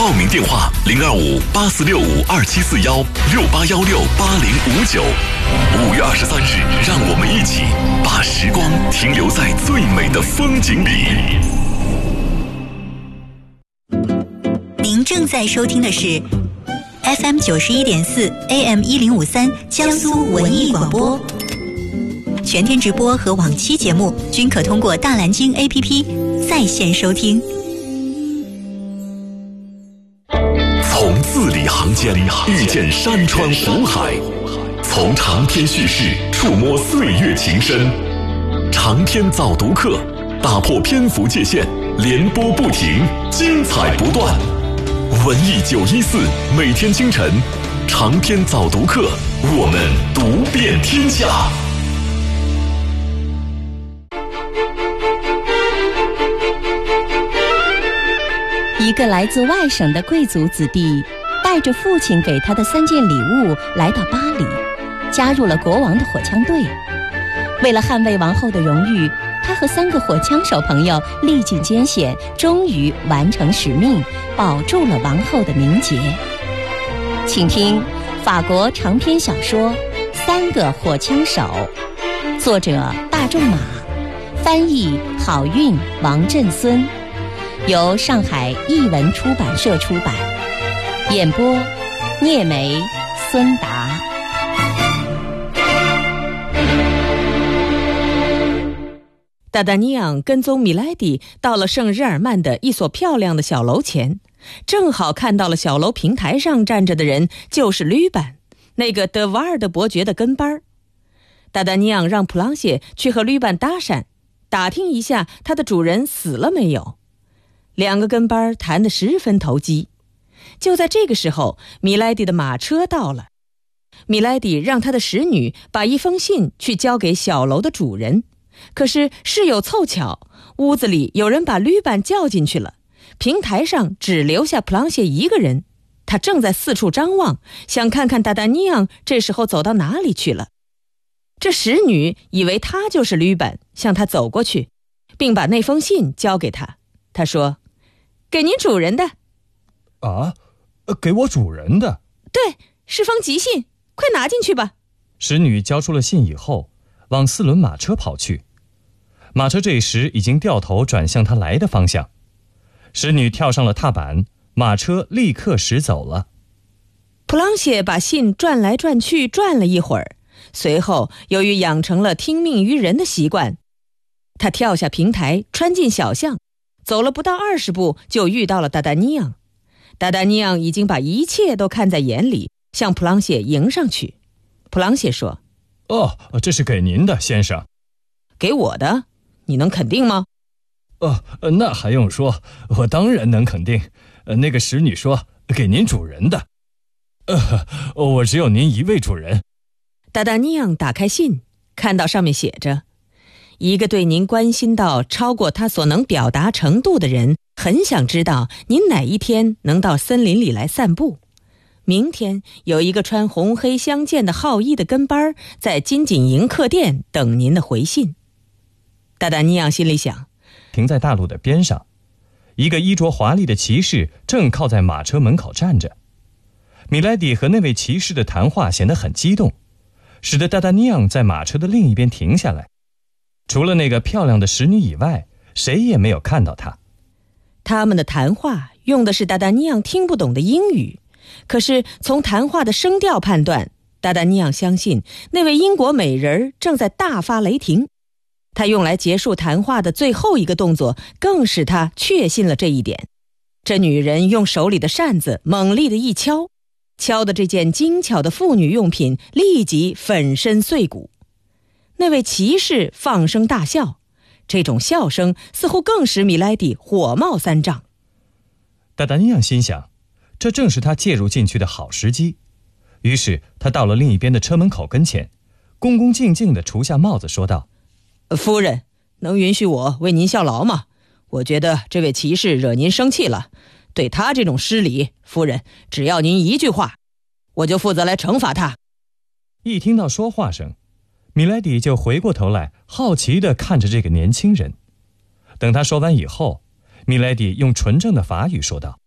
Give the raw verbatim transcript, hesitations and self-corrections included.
报名电话零二五八四六五二七四幺六八幺六八零五九。五月二十三日，让我们一起把时光停留在最美的风景里。 您正在收听的是 F M 九十一点四 A M 一零五三江苏文艺广播。全天直播和往期节目均可通过大蓝鲸 A P P 在线收听。 从字里行间遇见山川湖海，从长篇叙事触摸岁月情深。长篇早读课，打破篇幅界限，连播不停，精彩不断。文艺九一四，每天清晨，长篇早读课，我们读遍天下。 一个来自外省的贵族子弟，带着父亲给他的三件礼物来到巴黎，加入了国王的火枪队。为了捍卫王后的荣誉，他和三个火枪手朋友历尽艰险，终于完成使命，保住了王后的名节。请听法国长篇小说《三个火枪手》，作者大仲马，翻译好运王振孙，由上海译文出版社出版，演播聂梅、孙达。达达尼昂跟踪米莱迪到了圣日耳曼的一所漂亮的小楼前，正好看到了小楼平台上站着的人就是吕板，那个德瓦尔的伯爵的跟班。达达尼昂让普朗谢去和吕板搭讪，打听一下他的主人死了没有。两个跟班谈得十分投机。就在这个时候，米莱迪的马车到了。米莱迪让他的使女把一封信去交给小楼的主人，可是事有凑巧，屋子里有人把吕板叫进去了，平台上只留下普朗谢一个人。他正在四处张望，想看看达达尼昂这时候走到哪里去了。这使女以为他就是吕板，向他走过去，并把那封信交给他。他说：“给您主人的。” 啊，给我主人的？ 对，是封急信，快拿进去吧。 使女交出了信以后，往四轮马车跑去。马车这时已经掉头转向他来的方向。使女跳上了踏板，马车立刻驶走了。 普朗谢把信转来转去转了一会儿，随后由于养成了听命于人的习惯，他跳下平台，穿进小巷，走了不到二十步，就遇到了达达尼昂。达达尼昂已经把一切都看在眼里，向普朗谢迎上去。普朗谢说：“ 哦，这是给您的，先生。”“ 给我的？你能肯定吗？”“ 哦，那还用说，我当然能肯定。那个使女说给您主人的。呃，我只有您一位主人。” 达达尼昂打开信，看到上面写着：“一个对您关心到超过他所能表达程度的人，很想知道您哪一天能到森林里来散步。明天有一个穿红黑相间的号衣的跟班在金锦营客店等您的回信。”达达尼昂心里想， 停在大路的边上，一个衣着华丽的骑士正靠在马车门口站着。米莱迪和那位骑士的谈话显得很激动，使得达达尼昂在马车的另一边停下来。除了那个漂亮的使女以外，谁也没有看到她。 他们的谈话用的是达达尼昂听不懂的英语，可是从谈话的声调判断，达达尼昂相信那位英国美人正在大发雷霆。他用来结束谈话的最后一个动作更使他确信了这一点。这女人用手里的扇子猛力的一敲，敲的这件精巧的妇女用品立即粉身碎骨。那位骑士放声大笑，这种笑声似乎更使米莱迪火冒三丈。 达达尼昂心想，这正是他介入进去的好时机。于是他到了另一边的车门口跟前，恭恭敬敬地除下帽子说道：“ 夫人，能允许我为您效劳吗？我觉得这位骑士惹您生气了，对他这种失礼，夫人，只要您一句话，我就负责来惩罚他。” 一听到说话声，米莱迪就回过头来，好奇地看着这个年轻人。等他说完以后，米莱迪用纯正的法语说道：“